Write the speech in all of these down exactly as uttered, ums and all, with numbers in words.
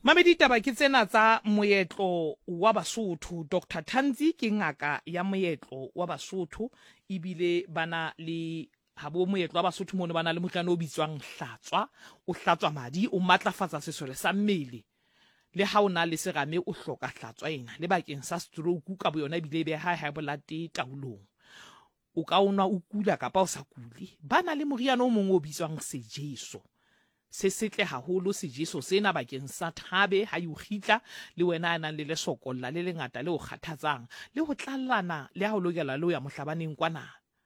Mamedi taba ke tsena tsa moetlo wa Basotho. Doctor Tanzi ke ngaka ya moetlo wa Basotho, ibile bana le habo moetlo wa Basotho mono bana le moriana o bitswang hlatswa, o hlatswa madi, o matlafatsa sesole sa mmele. Le ha ona le serame o hloka hlatswa ena le bakeng sa stroke ka boyona bile be high high blood taolong. O ka ona o kula kapa o sa kuli, bana le moriana o mong o bitswang sejeso. Se setle haholo sejeso sena bakeng sa thabe ha o khitla le wena ana le le sokolla le lengata le o kgathatsang le ho tlallana le ha o lokela le o ya mohlabaneng kwana.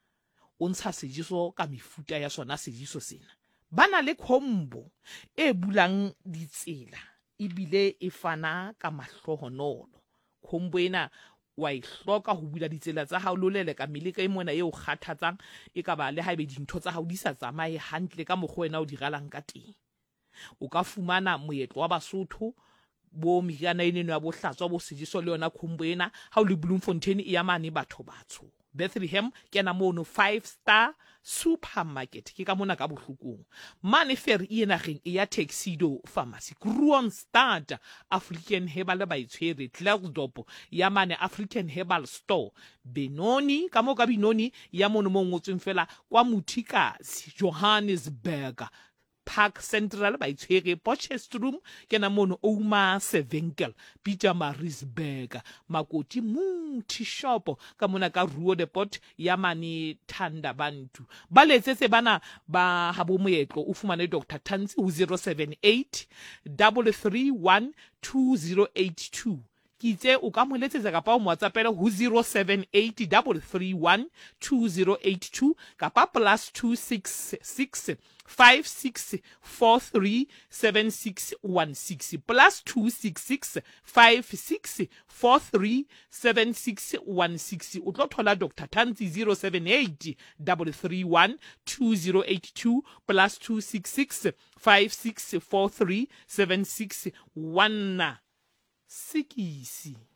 O ntsha sejeso ka mefuta ya sona sejeso sena. Bana le khombo e bulang ditsela ibile e fana ka mahlohonolo. Khombo ena wa ihloka ho bula ditsela tsa hao lolele ka meleka e mona eo kgathatsang e ka ba le haebe dintho tsa hao di sa tsamaye hantle ka mokgwa wena o di ralang ka teng. O ka fumana moetlo wa Basotho bo meriana eno ya bo hlatswa bo sejeso le yona khombo ena ha o le Bloemfontein e ya mane batho batsho. Bethlehem ke na mono five star supermarket ke ka mona ka bohlokong. Mane fer e ena reng e ya Tuxedo Pharmacy, Kroonstad African Herbal ba itshwere, Klerksdorp ya mane African Herbal Store, Benoni ka mo ka Benoni ya mono mo ngotsweng fela kwa Muthikazi Johannesburg Park Central ba itshwere, Potchefstroom ke na mono Ouma Sevenkel Pietermaritzburg, Makoti Muthi Shop ka mona ka Rue de Port ya mane Thanda Bantu. Ba letsetse bana ba habo moetlo o fumane Doctor Tanzi ho zero seven eight three three one two zero eight two. Kitse o ka mo letsetsa kapa o mo WhatsAppela ho zero seven eight three three one two zero eight two kapa plus two six six five six four three seven six one six plus two six six five six four three seven six one six. O tlo thola Doctor Tanzi zero seven eight three three one two zero eight two plus two six six five six four three seven six one. Sikisi.